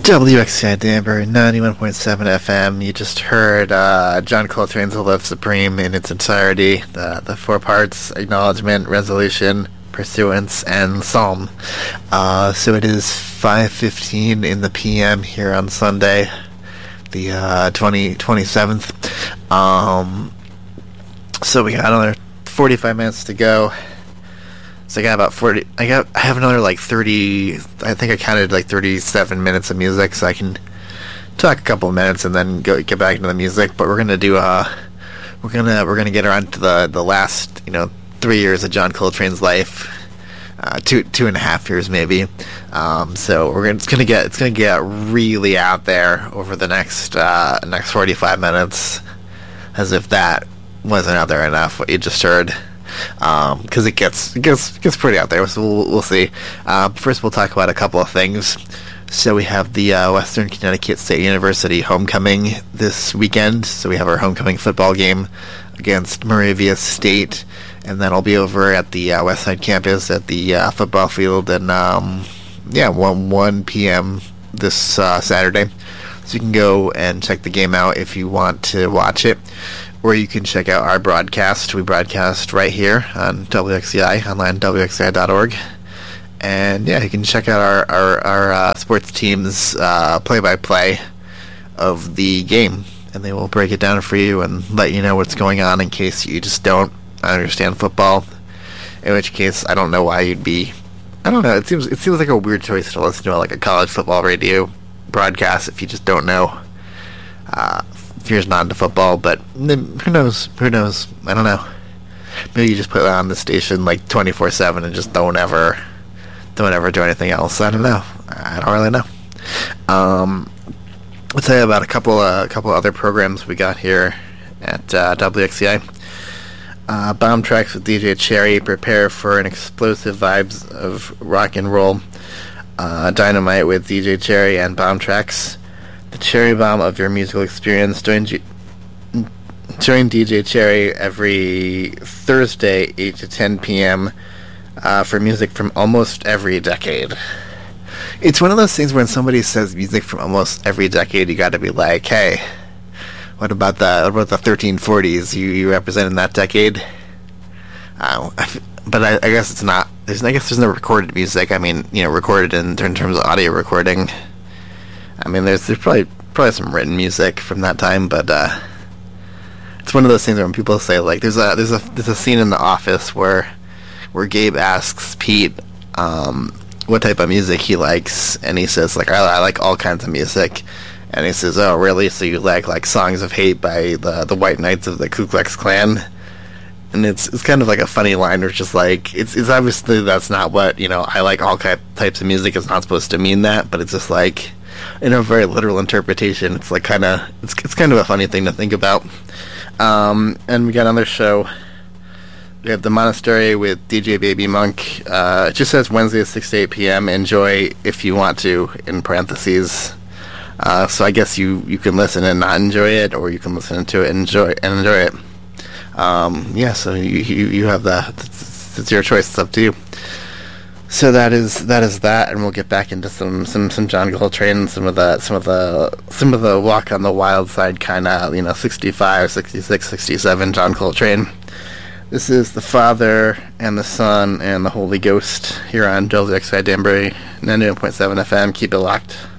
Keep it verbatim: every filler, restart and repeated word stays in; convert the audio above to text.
W X C I Danbury, ninety-one point seven F M. You just heard uh, John Coltrane's "The Love Supreme" in its entirety. The, the four parts: acknowledgement, resolution, pursuance, and psalm. Uh, so it is five fifteen in the P M here on Sunday, the uh, twenty, twenty-seventh. Um, so we got another forty-five minutes to go. So I got about forty. I got. I have another like thirty. I think I counted like thirty-seven minutes of music, so I can talk a couple of minutes and then go get back into the music. But we're gonna do. Uh, we're gonna we're gonna get around to the the last you know three years of John Coltrane's life. Uh, two two and a half years maybe. Um, so we're gonna it's gonna get it's gonna get really out there over the next uh, next forty-five minutes, as if that wasn't out there enough. What you just heard. Because um, it gets it gets gets pretty out there, so we'll, we'll see. Uh, first, we'll talk about a couple of things. So we have the uh, Western Connecticut State University homecoming this weekend. So we have our homecoming football game against Moravia State, and that'll be over at the uh, Westside campus at the uh, football field, and um, yeah, one one p m this uh, Saturday. So you can go and check the game out if you want to watch it. Or you can check out our broadcast. We broadcast right here on W X C I, online W X C I dot org. And yeah, you can check out our, our, our uh, sports team's uh, play-by-play of the game. And they will break it down for you and let you know what's going on in case you just don't understand football. In which case, I don't know why you'd be... I don't know, it seems it seems like a weird choice to listen to like a college football radio broadcast if you just don't know. Uh... Here's not into football, but who knows? Who knows? I don't know. Maybe you just put it on the station like twenty-four seven and just don't ever, don't ever do anything else. I don't know. I don't really know. Um, I'll tell you about a couple, uh, a couple other programs we got here at uh, W X C I. Uh, Bomb Tracks with D J Cherry. Prepare for an explosive vibes of rock and roll. Uh, Dynamite with D J Cherry and Bomb Tracks. The cherry bomb of your musical experience. Join, G- join D J Cherry every Thursday, eight to ten p.m. Uh, for music from almost every decade. It's one of those things when somebody says music from almost every decade, you gotta be like, hey, what about the what about the thirteen forties? You you representing that decade? Uh, but I, I guess it's not. There's I guess there's no recorded music. I mean, you know, recorded in, in terms of audio recording. I mean, there's there's probably probably some written music from that time, but uh, it's one of those things where when people say like, there's a there's a there's a scene in The Office where where Gabe asks Pete um, what type of music he likes, and he says like, I, I like all kinds of music, and he says, oh really? So you like like Songs of Hate by the the White Knights of the Ku Klux Klan? And it's it's kind of like a funny line, where it's just like it's it's obviously that's not what you know. I like all types of music is not supposed to mean that, but it's just like, in a very literal interpretation, it's like kind of it's it's kind of a funny thing to think about. Um, and we got another show. We have The Monastery with D J Baby Monk. Uh, it just says Wednesday at six to eight p.m. Enjoy if you want to, in parentheses. Uh, so I guess you, you can listen and not enjoy it, or you can listen to it and enjoy and enjoy it. Um, yeah, so you you, you have that. It's, it's your choice. It's up to you. So that is that is that, and we'll get back into some, some, some John Coltrane, some of the some of the some of the Walk on the Wild Side kind of, you know, sixty-five, sixty-six, sixty-seven John Coltrane. This is the Father and the Son and the Holy Ghost here on W X I Danbury ninety-one point seven F M. Keep it locked.